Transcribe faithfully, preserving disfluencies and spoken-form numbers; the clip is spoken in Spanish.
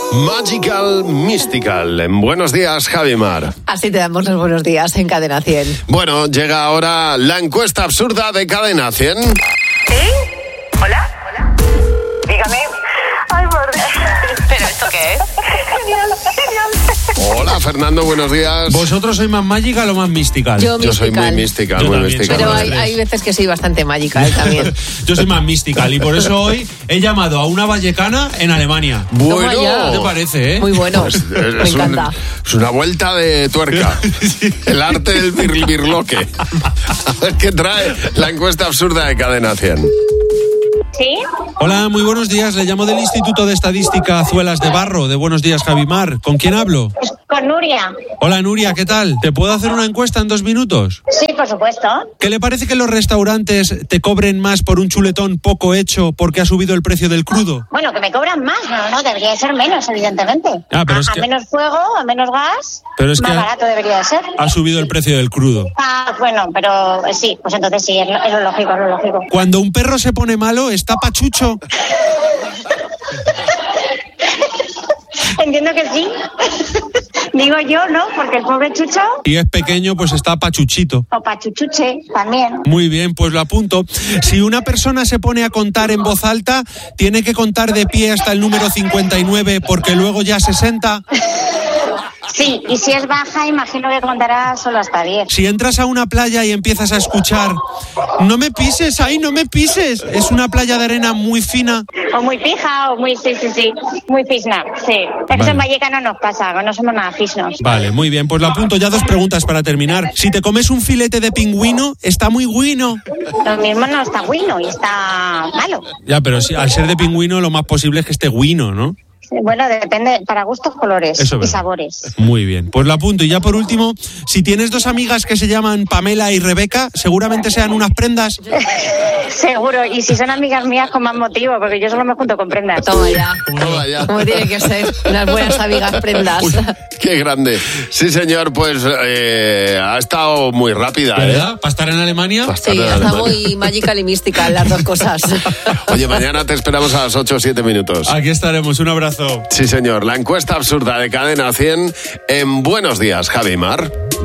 Magical Mystical. Buenos días, Javi Mar. Así te damos los buenos días en Cadena cien. Bueno, llega ahora la encuesta absurda de Cadena cien. ¿Sí? ¿Hola? ¿Hola? Dígame. Ay, por Dios. ¿Pero esto qué es? Genial, genial. Hola, Fernando, buenos días. ¿Vosotros sois más magical o más mystical? Yo, Yo soy muy mystical, Yo muy también, mystical. Pero hay, hay veces que soy bastante magical también. Yo soy más mystical y por eso hoy he llamado a una vallecana en Alemania. Bueno, Toma ya. ¿Qué te parece, eh? Muy bueno, Pues, es, me es un- encanta. es una vuelta de tuerca. El arte del bir- birloque. A ver qué trae la encuesta absurda de Cadena cien. ¿Sí? Hola, muy buenos días. Le llamo del Instituto de Estadística Azuelas de Barro. De Buenos días, Javimar. ¿Con quién hablo? Pues con Nuria. Hola, Nuria, ¿qué tal? ¿Te puedo hacer una encuesta en dos minutos? Sí, por supuesto. ¿Qué le parece que los restaurantes te cobren más por un chuletón poco hecho porque ha subido el precio del crudo? Bueno, que me cobran más. No, no, debería de ser menos, evidentemente. Ah, pero a, es a que- menos fuego, a menos gas, Pero es más que- barato debería de ser. Ha subido el precio del crudo. Ah, bueno, pero eh, sí, pues entonces sí, es lo, es lo lógico, es lo lógico. Cuando un perro se pone malo, está pachucho. Entiendo que sí. Digo yo, ¿no? Porque el pobre Chucho, Y es pequeño, pues está pachuchito. o Pachuchuche, también. Muy bien, pues lo apunto. Si una persona se pone a contar en voz alta, tiene que contar de pie hasta el número cincuenta y nueve porque luego ya sesenta. Sí, y si es baja, imagino que contará solo hasta diez. Si entras a una playa y empiezas a escuchar, no me pises, ay, no me pises. Es una playa de arena muy fina. O muy fija, o muy, sí, sí, sí, muy fisna, sí. Es que Vale. eso en Vallecano nos pasa, que no somos nada fisnos. Vale, muy bien, pues lo apunto. Ya dos preguntas para terminar. Si te comes un filete de pingüino, está muy guino. Lo mismo no está bueno y está malo. Ya, pero si, al ser de pingüino, lo más posible es que esté guino, ¿no? Bueno, depende, para gustos, colores Eso es y verdad. sabores. Muy bien, pues lo apunto. Y ya por último, si tienes dos amigas que se llaman Pamela y Rebeca, seguramente sean unas prendas. Seguro, y si son amigas mías con más motivo, porque yo solo me junto con prendas. Toma ya. Toma ya. Como tiene que ser. Unas buenas amigas prendas. Uy, qué grande. Sí, señor, pues eh, ha estado muy rápida, ¿eh? ¿Verdad? ¿Para estar en Alemania? Bastante Sí, en está Alemania. muy magical y mística las dos cosas. Oye, mañana te esperamos a las ocho o siete minutos. Aquí estaremos, un abrazo. Sí, señor. La encuesta absurda de Cadena cien en Buenos días, Javi Mar.